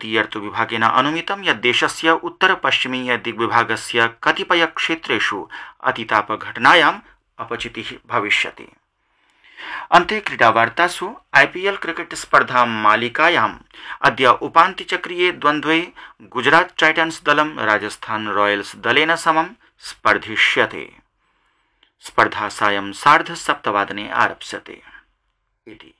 भारतीय ऋतुविभागेन अनुमितं यत् देशस्य उत्तरपश्चिमीय दिग्विभागस्य कतिपय क्षेत्रेषु अतितापघटनायाम् अपचितिः भविष्यति। अन्ते क्रीडावार्तासु आईपीएल क्रिकेट स्पर्धा मालिकायाम् अद्य उपान्त्यचक्रीये द्वन्द्वे गुजरात टाइटन्स दलं राजस्थान रॉयल्स दलेन समं स्पर्धिष्यते। स्पर्धा सायं 7:30 आरप्स्यते इति।